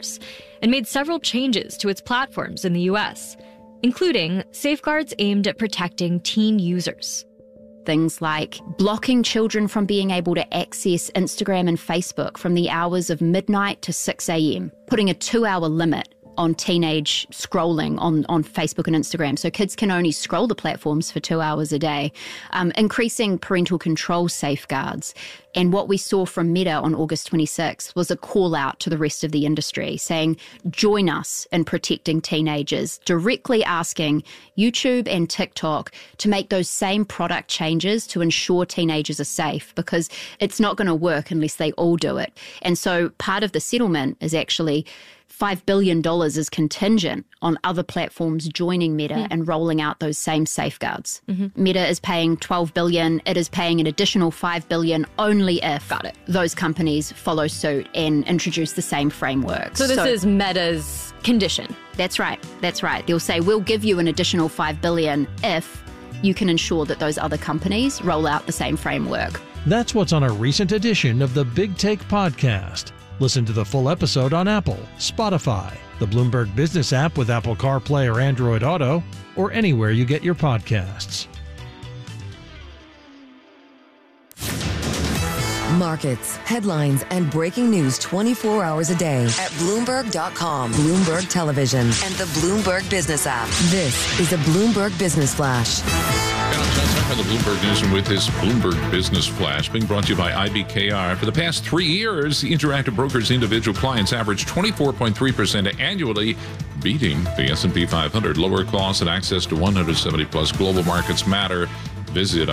and made several changes to its platforms in the U.S., including safeguards aimed at protecting teen users. Things like blocking children from being able to access Instagram and Facebook from the hours of midnight to 6 a.m., putting a 2-hour limit on teenage scrolling on Facebook and Instagram. So kids can only scroll the platforms for 2 hours a day, increasing parental control safeguards. And what we saw from Meta on August 26th was a call out to the rest of the industry saying, join us in protecting teenagers, directly asking YouTube and TikTok to make those same product changes to ensure teenagers are safe, because it's not going to work unless they all do it. And so part of the settlement is actually $5 billion is contingent on other platforms joining Meta and rolling out those same safeguards. Meta is paying $12 billion. It is paying an additional $5 billion only if those companies follow suit and introduce the same framework. So this is Meta's condition. That's right. That's right. They'll say, we'll give you an additional $5 billion if you can ensure that those other companies roll out the same framework. That's what's on a recent edition of the Big Take podcast. Listen to the full episode on Apple, Spotify, the Bloomberg Business app with Apple CarPlay or Android Auto, or anywhere you get your podcasts. Markets, headlines, and breaking news 24 hours a day at Bloomberg.com, Bloomberg Television, and the Bloomberg Business app. This is a Bloomberg Business Flash. The Bloomberg News and with his Bloomberg Business Flash being brought to you by IBKR. For the past 3 years, the Interactive Brokers' individual clients averaged 24.3% annually, beating the S&P 500. Lower costs and access to 170-plus global markets matter. visit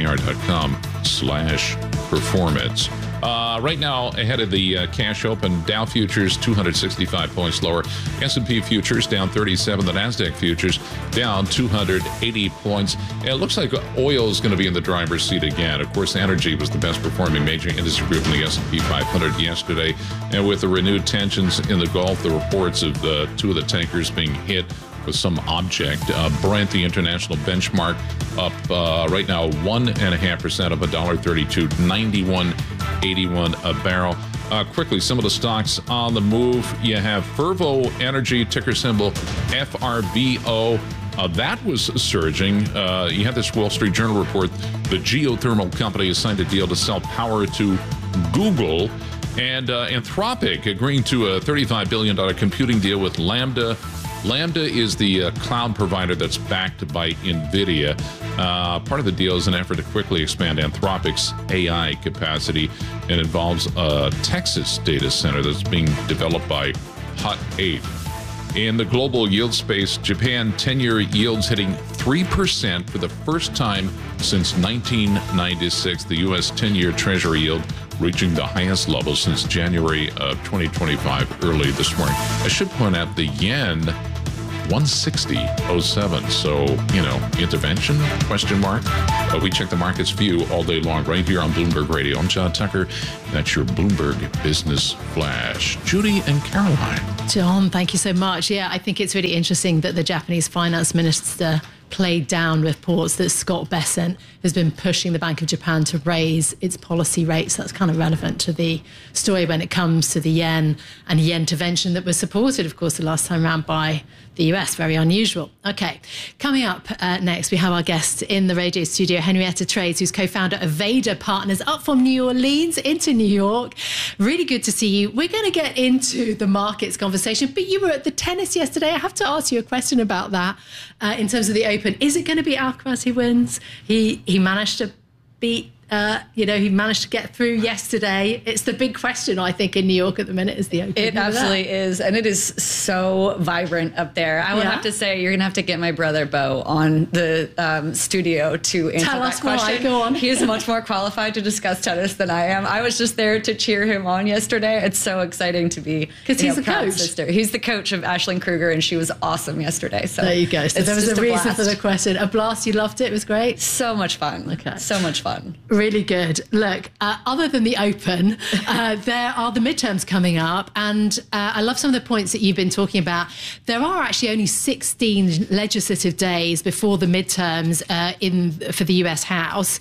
ibkr.com/performance. Right now, ahead of the cash open, Dow futures 265 points lower. S&P futures down 37. The NASDAQ futures down 280 points. And it looks like oil is going to be in the driver's seat again. Of course, energy was the best performing major industry group in the S&P 500 yesterday. And with the renewed tensions in the Gulf, the reports of two of the tankers being hit with some object. Brent, the international benchmark, up right now 1.5%, up $1.32, 91.81 a barrel. Quickly, some of the stocks on the move. You have Fervo Energy, ticker symbol FRVO. That was surging. You had this Wall Street Journal report. The geothermal company has signed a deal to sell power to Google. And Anthropic agreeing to a $35 billion computing deal with Lambda. Lambda is the cloud provider that's backed by NVIDIA. Part of the deal is an effort to quickly expand Anthropic's AI capacity and involves a Texas data center that's being developed by Hut 8. In the global yield space, Japan 10-year yields hitting 3% for the first time since 1996. The U.S. 10-year Treasury yield reaching the highest level since January of 2025 early this morning. I should point out the yen 160.07. So, intervention, question mark. We check the market's view all day long right here on Bloomberg Radio. I'm John Tucker. That's your Bloomberg Business Flash. Judy and Caroline. John, thank you so much. Yeah, I think it's really interesting that the Japanese finance minister played down reports that Scott Bessent has been pushing the Bank of Japan to raise its policy rates. That's kind of relevant to the story when it comes to the yen and yen intervention that was supported, of course, the last time around by the US. Very unusual. Okay, coming up next, we have our guest in the radio studio, Henrietta Trades, who's co-founder of Vader Partners, up from New Orleans into New York. Really good to see you. We're going to get into the markets conversation, but you were at the tennis yesterday. I have to ask you a question about that in terms of the Open. Is it going to be Alcaraz who wins? He managed to beat, he managed to get through yesterday. It's the big question, I think, in New York at the minute is the Open. It absolutely is. And it is so vibrant up there. I would have to say, you're going to have to get my brother, Bo, on the studio to answer that question. Why. Go on. He is much more qualified to discuss tennis than I am. I was just there to cheer him on yesterday. It's so exciting to be because he's the coach. Sister. He's the coach of Ashlyn Kruger, and she was awesome yesterday. So there you go. So there was a reason for the question. A blast. You loved it. It was great. So much fun. Okay. So much fun. Really good. Look, other than the Open, there are the midterms coming up. And I love some of the points that you've been talking about. There are actually only 16 legislative days before the midterms for the US House.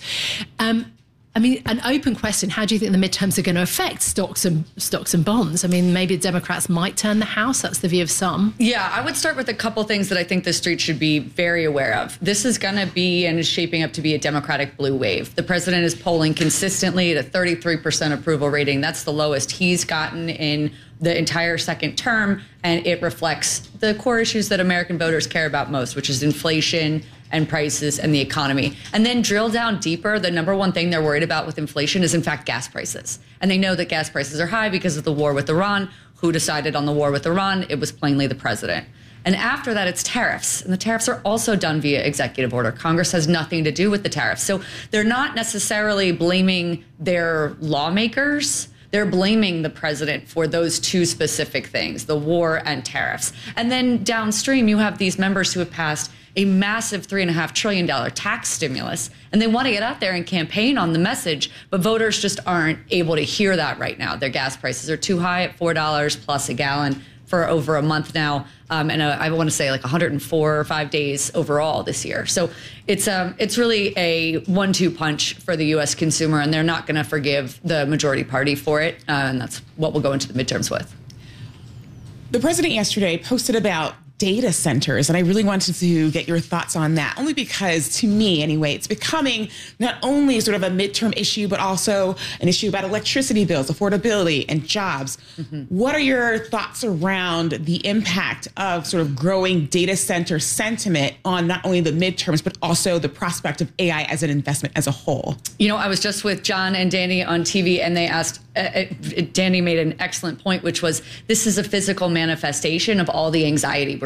I mean, an open question, how do you think the midterms are going to affect stocks and bonds? I mean, maybe Democrats might turn the House. That's the view of some. Yeah, I would start with a couple things that I think the street should be very aware of. This is going to be and is shaping up to be a Democratic blue wave. The president is polling consistently at a 33% approval rating. That's the lowest he's gotten in the entire second term, and it reflects the core issues that American voters care about most, which is inflation and prices and the economy. And then drill down deeper, the number one thing they're worried about with inflation is, in fact, gas prices. And they know that gas prices are high because of the war with Iran. Who decided on the war with Iran? It was plainly the president. And after that, it's tariffs. And the tariffs are also done via executive order. Congress has nothing to do with the tariffs. So they're not necessarily blaming their lawmakers. They're blaming the president for those two specific things, the war and tariffs. And then downstream, you have these members who have passed a massive $3.5 trillion tax stimulus, and they want to get out there and campaign on the message, but voters just aren't able to hear that right now. Their gas prices are too high at $4 plus a gallon for over a month now, and I want to say like 104 or 5 days overall this year. So it's really a 1-2 punch for the U.S. consumer, and they're not going to forgive the majority party for it, and that's what we'll go into the midterms with. The president yesterday posted about data centers, and I really wanted to get your thoughts on that, only because, to me anyway, it's becoming not only sort of a midterm issue, but also an issue about electricity bills, affordability, and jobs. Mm-hmm. What are your thoughts around the impact of sort of growing data center sentiment on not only the midterms, but also the prospect of AI as an investment as a whole? You know, I was just with John and Danny on TV, and they asked, Danny made an excellent point, which was, this is a physical manifestation of all the anxiety we're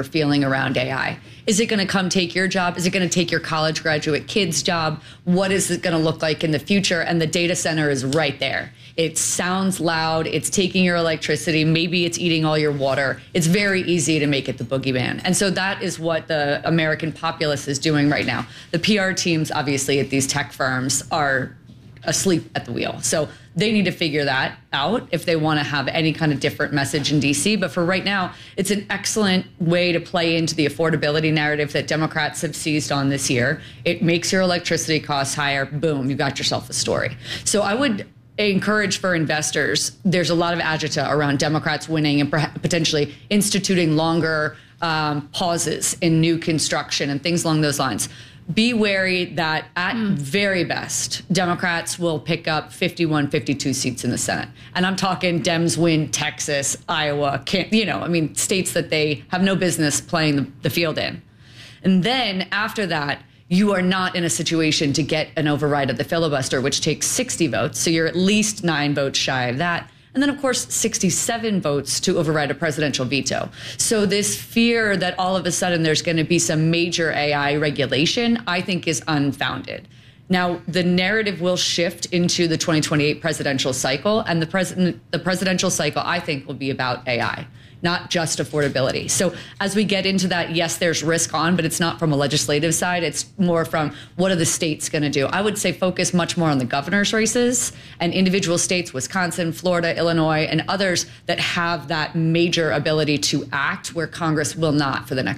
we're feeling around AI. Is it going to come take your job? Is it going to take your college graduate kid's job? What is it going to look like in the future? And the data center is right there. It sounds loud. It's taking your electricity. Maybe it's eating all your water. It's very easy to make it the boogeyman. And so that is what the American populace is doing right now. The PR teams, obviously, at these tech firms are asleep at the wheel. So they need to figure that out if they want to have any kind of different message in DC. But for right now, it's an excellent way to play into the affordability narrative that Democrats have seized on this year. It makes your electricity costs higher. Boom, you got yourself a story. So I would encourage for investors, there's a lot of agita around Democrats winning and potentially instituting longer pauses in new construction and things along those lines. Be wary that at very best, Democrats will pick up 51, 52 seats in the Senate. And I'm talking Dems win Texas, Iowa, states that they have no business playing the field in. And then after that, you are not in a situation to get an override of the filibuster, which takes 60 votes. So you're at least 9 votes shy of that. And then, of course, 67 votes to override a presidential veto. So this fear that all of a sudden there's going to be some major AI regulation, I think is unfounded. Now, the narrative will shift into the 2028 presidential cycle. And the presidential cycle, I think, will be about AI, not just affordability. So as we get into that, yes, there's risk on, but it's not from a legislative side. It's more from what are the states going to do? I would say focus much more on the governor's races and individual states, Wisconsin, Florida, Illinois, and others that have that major ability to act where Congress will not for the next